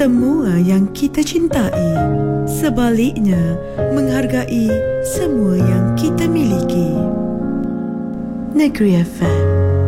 semua yang kita cintai. Sebaliknya, menghargai semua yang kita miliki. Negeri FM.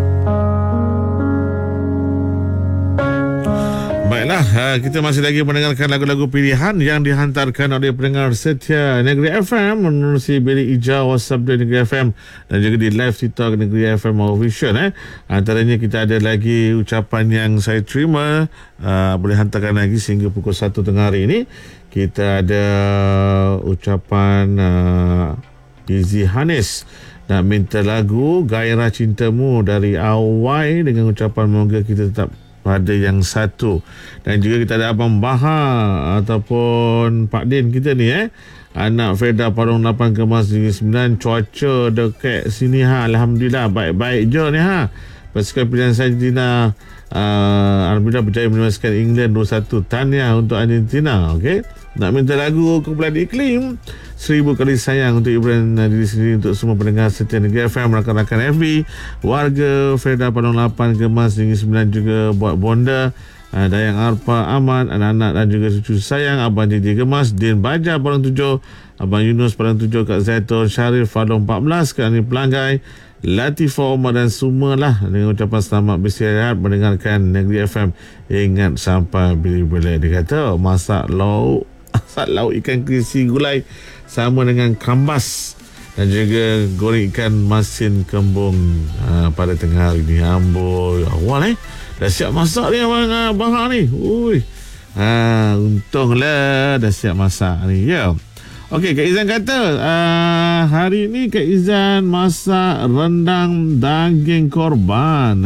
Baiklah, kita masih lagi mendengarkan lagu-lagu pilihan yang dihantarkan oleh pendengar setia Negeri FM menerusi bilik hijau WhatsApp di Negeri FM dan juga di live TikTok Negeri FM Official. Antaranya kita ada lagi ucapan yang saya terima, boleh hantarkan lagi sehingga pukul 1 tengah hari ini. Kita ada ucapan Izzy Hanis nak minta lagu Gairah Cintamu dari Awai dengan ucapan moga kita tetap pada yang satu. Dan juga kita ada Abang Bahar ataupun Pak Din kita ni anak Feda Parung 8 Kemas Negeri 9. Cuaca dekat sini alhamdulillah baik-baik je ni pasukan pilihan Argentina alhamdulillah berjaya menewaskan England 2-1. Tahniah untuk Argentina. Okey, nak minta lagu kumpulan iklim 1000 kali sayang untuk hiburan diri sendiri, untuk semua pendengar setia Negeri FM, rakan-rakan FB, warga Freda Padang 8 Kemas Negeri 9, juga buat bonda Dayang Arpa Ahmad, anak-anak dan juga cucu sayang Abang JJ Kemas, Din Baja Padang 7, Abang Yunus Padang 7, Kak Zaitun Syarif Padang 14, Kak Ani Pelanggai, Latifah Omar dan semualah dengan ucapan selamat beristirahat mendengarkan Negeri FM. Ingat sampai bila-bila. Dia kata masak lauk ikan kerisi gulai sama dengan kambas dan juga goreng ikan masin kembung pada tengah hari ni. Amboi, awal dah siap masak ni Abang Bahar ni. Untunglah dah siap masak ni ya. Okey, Kak Izan kata hari ni Kak Izan masak rendang daging korban.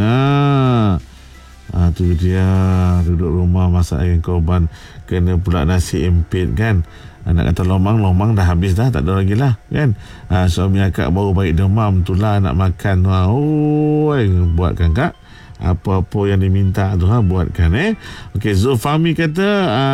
Tu dia, duduk rumah masak daging korban, kena pula nasi empit kan. Nak kata lomang dah habis dah, tak ada lagi lah kan. Suami akak baru baik demam tu lah nak makan. Buatkan Kak apa-apa yang diminta tu buatkan Okey, Zulfami kata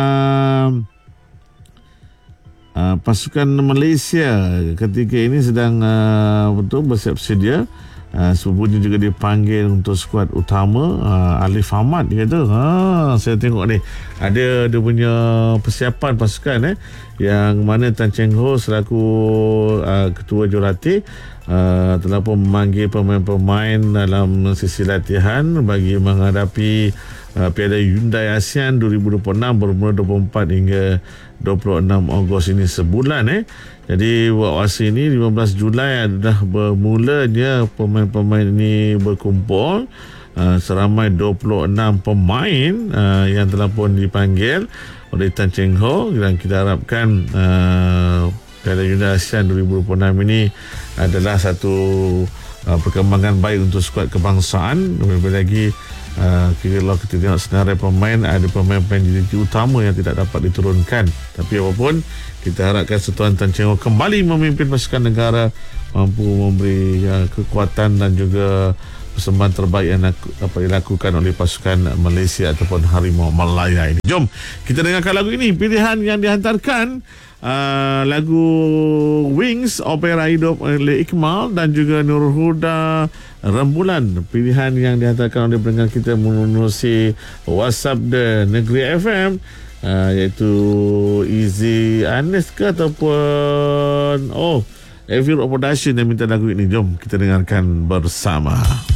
pasukan Malaysia ketika ini sedang bersiap sedia. Sepupunya juga dipanggil untuk skuad utama. Alif Ahmad dia kata saya tengok ni ada dia punya persiapan pasukan yang mana Tan Cheng Ho selaku ketua jurulatih telah pun memanggil pemain-pemain dalam sesi latihan bagi menghadapi Piala Hyundai ASEAN 2026 bermula 24 hingga 26 Ogos ini, sebulan Jadi waktu ini 15 Julai adalah bermulanya pemain-pemain ini berkumpul. Seramai 26 pemain yang telah pun dipanggil oleh Tan Cheng Ho, dan kita harapkan Piala Hyundai ASEAN 2026 ini adalah satu perkembangan baik untuk skuad kebangsaan. Lebih lagi kalau kita tengok senarai pemain, ada pemain-pemain jadi utama yang tidak dapat diturunkan. Tapi apapun, kita harapkan Setuan Tan Cheng Ho kembali memimpin pasukan negara, mampu memberi kekuatan dan juga persembahan terbaik yang dapat dilakukan oleh pasukan Malaysia ataupun Harimau Malaya ini. Jom kita dengarkan lagu ini, pilihan yang dihantarkan lagu Wings Opera Hidup oleh Iqmal dan juga Nurul Huda Rembulan, pilihan yang dihantarkan oleh pendengar kita menerusi WhatsApp The Negeri FM, iaitu Izzy Anis ke ataupun Every Production yang minta lagu ini. Jom kita dengarkan bersama.